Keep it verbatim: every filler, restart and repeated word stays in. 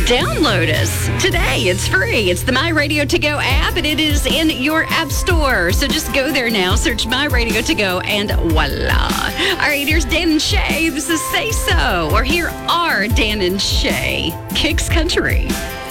Download us today. It's free. It's the My Radio To Go app, and it is in your app store. So just go there now, search My Radio To Go, and voila. All right, here's Dan and Shay. This is Say So. Or here are Dan and Shay. Kicks Country.